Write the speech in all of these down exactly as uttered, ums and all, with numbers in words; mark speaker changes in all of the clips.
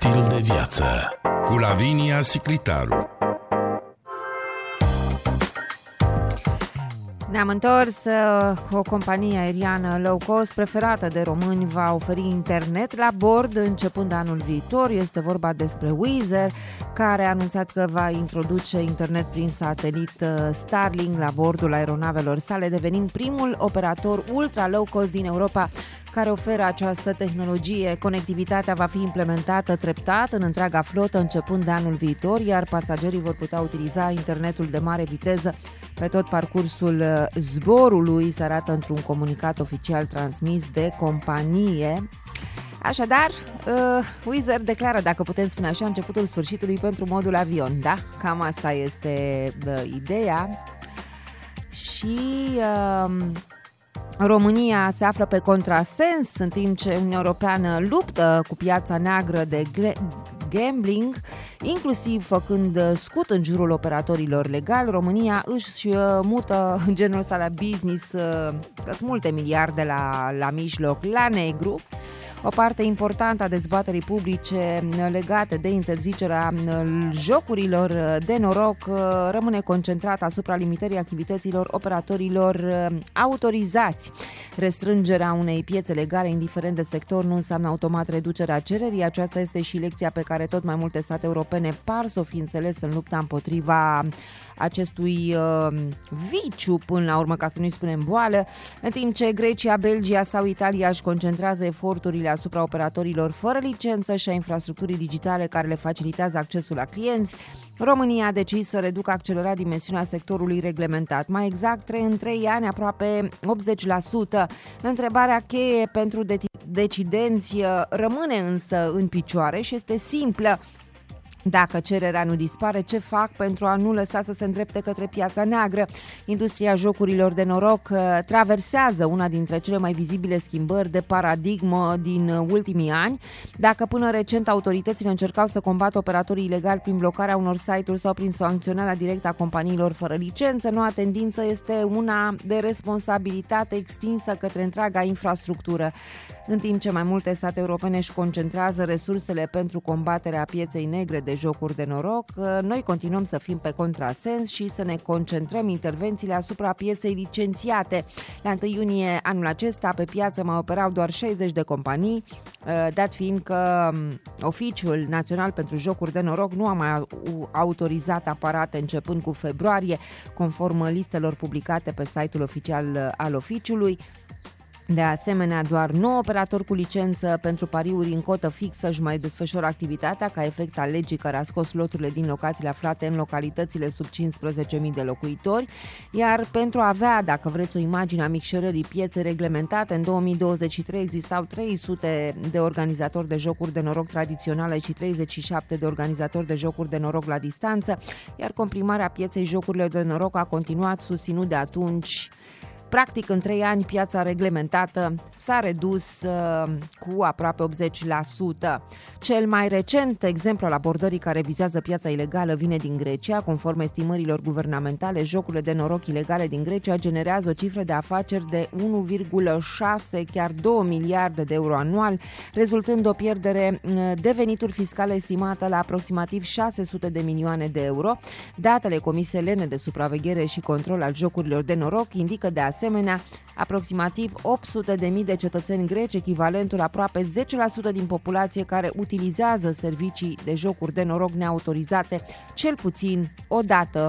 Speaker 1: stil de viață cu Lavinia Siclitaru.
Speaker 2: Ne-am întors. O companie aeriană low cost preferată de români va oferi internet la bord începând anul viitor. Este vorba despre Wizz Air, care a anunțat că va introduce internet prin satelit Starlink la bordul aeronavelor sale, devenind primul operator ultra low cost din Europa care oferă această tehnologie. Conectivitatea va fi implementată treptat în întreaga flotă începând de anul viitor, iar pasagerii vor putea utiliza internetul de mare viteză pe tot parcursul zborului, se arată într-un comunicat oficial transmis de companie. Așadar, uh, Wizz Air declară, dacă putem spune așa, începutul sfârșitului pentru modul avion. Da, cam asta este uh, ideea. Și uh, România se află pe contrasens în timp ce Uniunea Europeană luptă cu piața neagră de gambling, inclusiv făcând scut în jurul operatorilor legali. România își mută în genul ăsta la business, că sunt multe miliarde la, la mijloc, la negru. O parte importantă a dezbaterii publice legate de interzicerea jocurilor de noroc rămâne concentrată asupra limitării activităților operatorilor autorizați. Restrângerea unei piețe legale, indiferent de sector, nu înseamnă automat reducerea cererii. Aceasta este și lecția pe care tot mai multe state europene par să o fi înțeles în lupta împotriva acestui uh, viciu, până la urmă, ca să nu-i spunem boală, în timp ce Grecia, Belgia sau Italia își concentrează eforturile asupra operatorilor fără licență și a infrastructurii digitale care le facilitează accesul la clienți. România a decis să reducă accelerat dimensiunea sectorului reglementat. Mai exact, în trei ani, aproape optzeci la sută. Întrebarea cheie pentru de- decidenți rămâne însă în picioare și este simplă. Dacă cererea nu dispare, ce fac pentru a nu lăsa să se îndrepte către piața neagră? Industria jocurilor de noroc traversează una dintre cele mai vizibile schimbări de paradigmă din ultimii ani. Dacă până recent autoritățile încercau să combată operatorii ilegali prin blocarea unor site-uri sau prin sancționarea directă a companiilor fără licență, noua tendință este una de responsabilitate extinsă către întreaga infrastructură. În timp ce mai multe state europene își concentrează resursele pentru combaterea pieței negre de jocuri de noroc, noi continuăm să fim pe contrasens și să ne concentrăm intervențiile asupra pieței licențiate. La întâi iunie anul acesta pe piață mai operau doar șaizeci de companii, dat fiind că Oficiul Național pentru Jocuri de Noroc nu a mai autorizat aparate începând cu februarie, conform listelor publicate pe site-ul oficial al oficiului. De asemenea, doar nouă operatori cu licență pentru pariuri în cotă fixă își mai desfășoară activitatea ca efect al legii care a scos loturile din locațiile aflate în localitățile sub cincisprezece mii de locuitori, iar pentru a avea, dacă vreți, o imagine a micșorării pieței reglementate, în două mii douăzeci și trei existau trei sute de organizatori de jocuri de noroc tradiționale și treizeci și șapte de organizatori de jocuri de noroc la distanță, iar comprimarea pieței jocurilor de noroc a continuat, susținut de atunci. Practic, în trei ani, piața reglementată s-a redus uh, cu aproape optzeci la sută. Cel mai recent exemplu al abordării care vizează piața ilegală vine din Grecia. Conform estimărilor guvernamentale, jocurile de noroc ilegale din Grecia generează o cifră de afaceri de unu virgulă șase, chiar două miliarde de euro anual, rezultând o pierdere de venituri fiscale estimată la aproximativ șase sute de milioane de euro. Datele Comisiei Elene de Supraveghere și Control al Jocurilor de Noroc indică de asemenea aproximativ opt sute de mii de cetățeni greci, echivalentul aproape zece la sută din populație, care utilizează servicii de jocuri de noroc neautorizate cel puțin o dată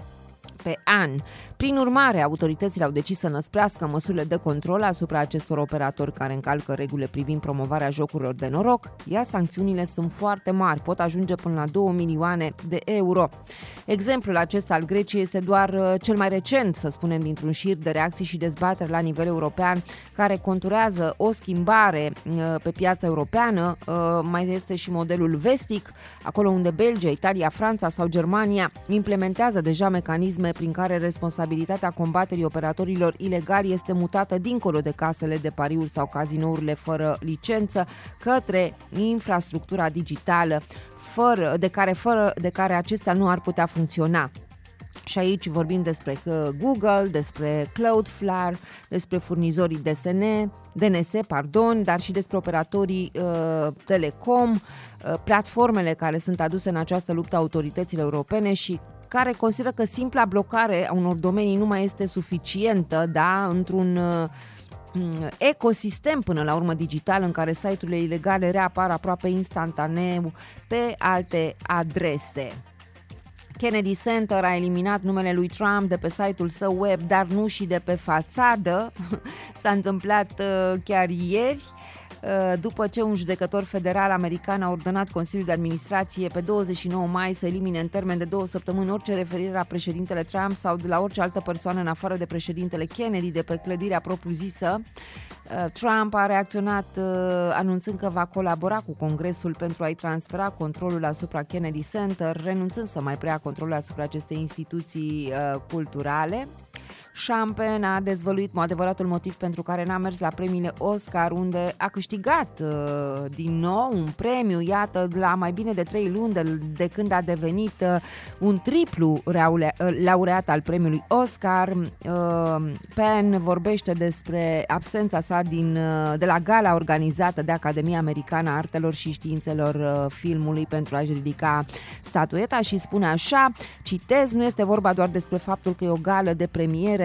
Speaker 2: pe an. Prin urmare, autoritățile au decis să năsprească măsurile de control asupra acestor operatori care încalcă regulile privind promovarea jocurilor de noroc, iar sancțiunile sunt foarte mari, pot ajunge până la două milioane de euro. Exemplul acesta al Greciei este doar cel mai recent, să spunem, dintr-un șir de reacții și dezbateri la nivel european care conturează o schimbare pe piața europeană. Mai este și modelul vestic, acolo unde Belgia, Italia, Franța sau Germania implementează deja mecanisme prin care responsabilitatea combaterii operatorilor ilegali este mutată dincolo de casele de pariuri sau cazinourile fără licență către infrastructura digitală fără, de, care, fără, de care acestea nu ar putea funcționa. Și aici vorbim despre Google, despre Cloudflare, despre furnizorii D S N, D N S, pardon, dar și despre operatorii uh, telecom, uh, platformele care sunt aduse în această luptă autoritățile europene și care consideră că simpla blocare a unor domenii nu mai este suficientă, da, într-un uh, ecosistem până la urmă digital în care site-urile ilegale reapar aproape instantaneu pe alte adrese. Kennedy Center a eliminat numele lui Trump de pe site-ul său web, dar nu și de pe fațadă. S-a întâmplat uh, chiar ieri, uh, după ce un judecător federal american a ordonat Consiliul de Administrație pe douăzeci și nouă mai să elimine în termen de două săptămâni orice referire la președintele Trump sau de la orice altă persoană în afară de președintele Kennedy de pe clădirea propriu-zisă. Trump a reacționat uh, anunțând că va colabora cu Congresul pentru a-i transfera controlul asupra Kennedy Center, renunțând să mai preia controlul asupra acestei instituții uh, culturale. Champagne a dezvăluit adevăratul motiv pentru care n-a mers la premiile Oscar, unde a câștigat uh, din nou un premiu, iată, la mai bine de trei luni de, de când a devenit uh, un triplu reaule, uh, laureat al premiului Oscar. Uh, Penn vorbește despre absența sa din, uh, de la gala organizată de Academia Americană a Artelor și Științelor uh, Filmului pentru a-și ridica statueta și spune așa, citez, nu este vorba doar despre faptul că e o gală de premiere.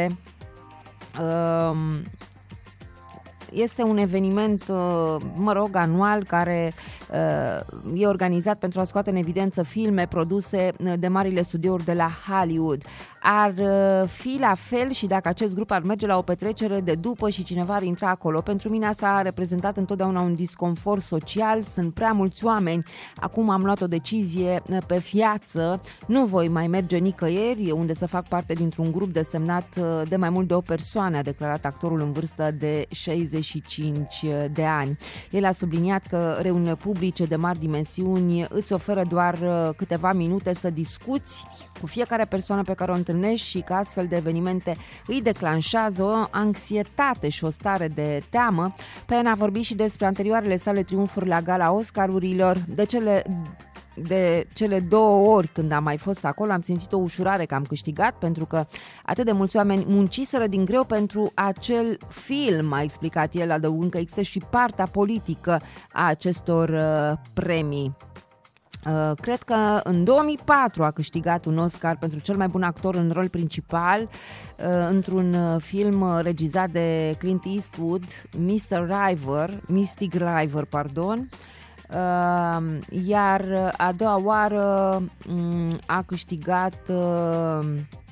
Speaker 2: Este un eveniment, mă rog, anual care e organizat pentru a scoate în evidență filme produse de marile studiouri de la Hollywood. Ar fi la fel și dacă acest grup ar merge la o petrecere de după și cineva ar intra acolo. Pentru mine asta a reprezentat întotdeauna un disconfort social, sunt prea mulți oameni, acum am luat o decizie pe fiață, nu voi mai merge nicăieri unde să fac parte dintr-un grup desemnat de mai mult de o persoană, a declarat actorul în vârstă de șaizeci și cinci de ani. El a subliniat că reuniunile publice de mari dimensiuni îți oferă doar câteva minute să discuți cu fiecare persoană pe care o întâlnești și că astfel de evenimente îi declanșează o anxietate și o stare de teamă. Penn a vorbit și despre anterioarele sale triumfuri la gala Oscarurilor, de cele de cele două ori când am mai fost acolo am simțit o ușurare că am câștigat pentru că atât de mulți oameni munciseră din greu pentru acel film, a explicat el, adăugând că există și partea politică a acestor uh, premii. Uh, cred că în două mii patru a câștigat un Oscar pentru cel mai bun actor în rol principal uh, într-un film regizat de Clint Eastwood, mister River, Mystic River, pardon. Uh, iar a doua oară um, a câștigat uh,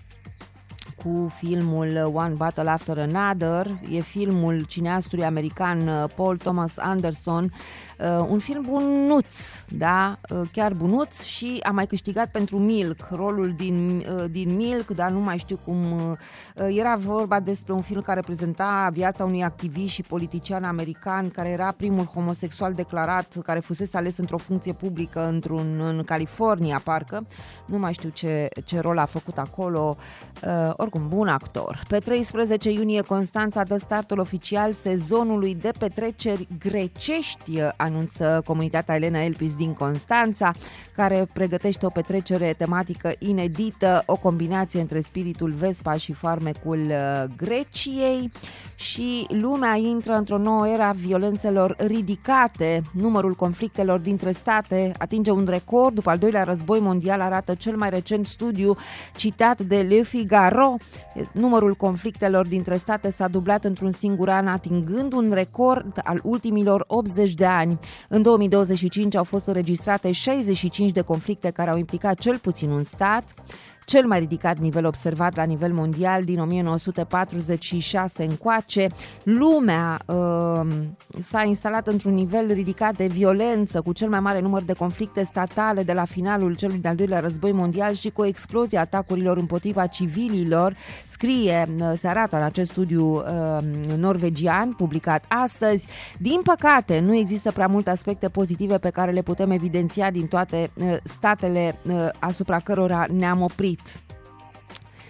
Speaker 2: cu filmul One Battle After Another, e filmul cineastului american Paul Thomas Anderson, uh, un film bunuț, da, uh, chiar bunuț, și a mai câștigat pentru Milk, rolul din, uh, din Milk, dar nu mai știu cum, uh, era vorba despre un film care prezenta viața unui activist și politician american care era primul homosexual declarat, care fusese ales într-o funcție publică într-un, în California, parcă, nu mai știu ce, ce rol a făcut acolo, uh, oricum, bun actor. Pe treisprezece iunie, Constanța dă startul oficial sezonului de petreceri grecești, anunță comunitatea Elena Elpis din Constanța, care pregătește o petrecere tematică inedită, o combinație între spiritul Vespa și farmecul Greciei, și lumea intră într-o nouă era a violențelor ridicate. Numărul conflictelor dintre state atinge un record după al doilea război mondial, arată cel mai recent studiu citat de Le Figaro. Numărul conflictelor dintre state s-a dublat într-un singur an, atingând un record al ultimilor optzeci de ani. În două mii douăzeci și cinci au fost înregistrate șaizeci și cinci de conflicte care au implicat cel puțin un stat, cel mai ridicat nivel observat la nivel mondial din o mie nouă sute patruzeci și șase încoace. Lumea uh, s-a instalat într-un nivel ridicat de violență, cu cel mai mare număr de conflicte statale de la finalul celui de-al doilea război mondial și cu o explozie a atacurilor împotriva civililor, scrie, se arată în acest studiu uh, norvegian, publicat astăzi. Din păcate, nu există prea multe aspecte pozitive pe care le putem evidenția din toate uh, statele uh, asupra cărora ne-am oprit.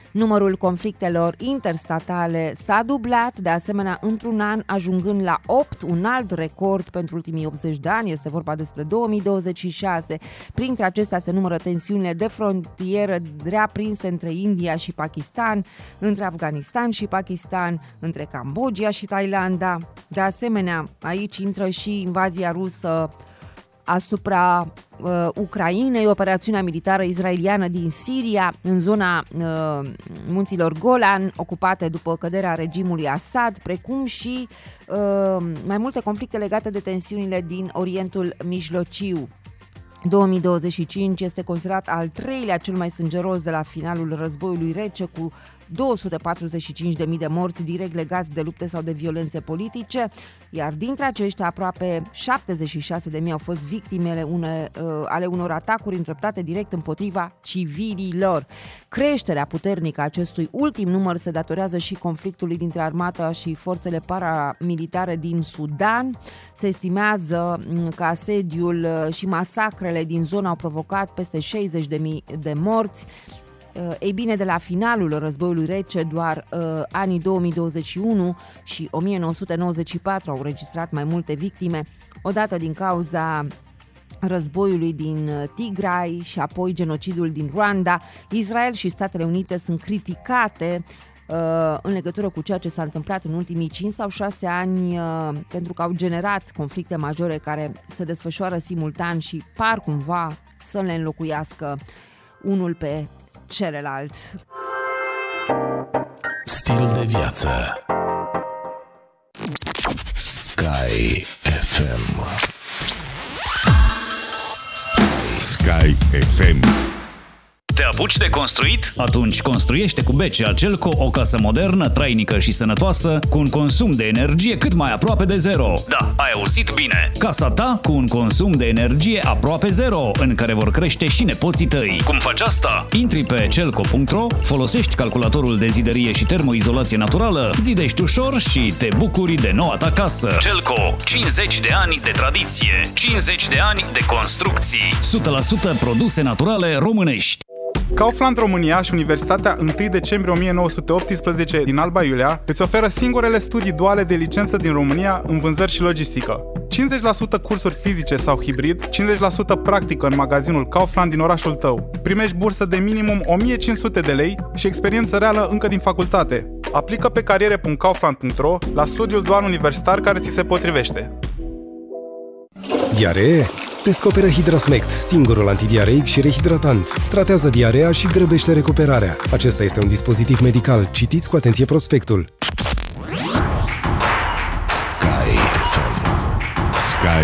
Speaker 2: Numărul conflictelor interstatale s-a dublat, de asemenea, într-un an, ajungând la opt, un alt record pentru ultimii optzeci de ani, este vorba despre două mii douăzeci și șase. Printre acestea se numără tensiunile de frontieră reaprinse între India și Pakistan, între Afganistan și Pakistan, între Cambodgia și Thailanda. De asemenea, aici intră și invazia rusă asupra uh, Ucrainei, operațiunea militară israeliană din Siria, în zona uh, munților Golan, ocupate după căderea regimului Assad, precum și uh, mai multe conflicte legate de tensiunile din Orientul Mijlociu. două mii douăzeci și cinci este considerat al treilea cel mai sângeros de la finalul războiului rece, cu două sute patruzeci și cinci de mii de morți direct legați de lupte sau de violențe politice, iar dintre aceștia aproape șaptezeci și șase de mii au fost victimele une, uh, ale unor atacuri îndreptate direct împotriva civililor. Creșterea puternică a acestui ultim număr se datorează și conflictului dintre armata și forțele paramilitare din Sudan. Se estimează că asediul și masacrele din zonă au provocat peste șaizeci de mii de morți. Ei bine, de la finalul războiului rece, doar uh, anii două mii douăzeci și unu și o mie nouă sute nouăzeci și patru au registrat mai multe victime, odată din cauza războiului din Tigray și apoi genocidul din Rwanda. Israel și Statele Unite sunt criticate uh, în legătură cu ceea ce s-a întâmplat în ultimii cinci sau șase ani, uh, pentru că au generat conflicte majore care se desfășoară simultan și par cumva să le înlocuiască unul pe celălalt.
Speaker 1: Stil de viață. Sky F M. Sky F M.
Speaker 3: Te apuci de construit? Atunci construiește cu B C A Celco o casă modernă, trainică și sănătoasă, cu un consum de energie cât mai aproape de zero. Da, ai auzit bine! Casa ta cu un consum de energie aproape zero, în care vor crește și nepoții tăi. Cum faci asta? Intri pe celco punct ro, folosești calculatorul de zidărie și termoizolație naturală, zidești ușor și te bucuri de noua ta casă. Celco, cincizeci de ani de tradiție, cincizeci de ani de construcții, o sută la sută produse naturale românești.
Speaker 4: Kaufland România și Universitatea întâi decembrie o mie nouă sute optsprezece din Alba Iulia îți oferă singurele studii duale de licență din România în vânzări și logistică. cincizeci la sută cursuri fizice sau hibrid, cincizeci la sută practică în magazinul Kaufland din orașul tău. Primești bursă de minimum o mie cinci sute de lei și experiență reală încă din facultate. Aplică pe cariere punct kaufland punct ro la studiul dual universitar care ți se potrivește.
Speaker 5: Diaree? Descoperă Hidrasmect, singurul antidiareic și rehidratant. Tratează diarea și grăbește recuperarea. Acesta este un dispozitiv medical. Citiți cu atenție prospectul.